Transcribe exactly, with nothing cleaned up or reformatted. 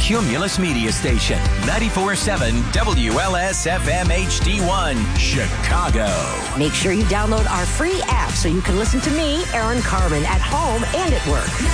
Cumulus Media Station, ninety-four point seven W L S F M H D one, Chicago. Make sure you download our free app so you can listen to me, Aaron Carmen, at home and at work.